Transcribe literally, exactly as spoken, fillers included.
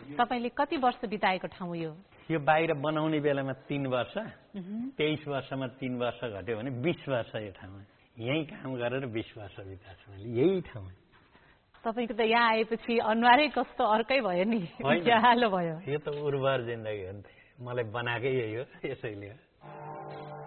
तपाईले कति वर्ष बिताएको ठाउँ यो यो बाहिर बनाउने बेलामा तीन वर्ष तेइस वर्षमा तीन वर्ष घट्यो भने बीस वर्ष यो ठाउँमा यही काम गरेर बीस वर्ष बिताएको छु मैले यही ठाउँमा तपाईको त यहाँ आएपछि अनुहारै कस्तो अर्कै भयो नि उज्यालो भयो यो त उर्वर जिन्दगी हो नि त मलाई बनाएकै यही हो यसैले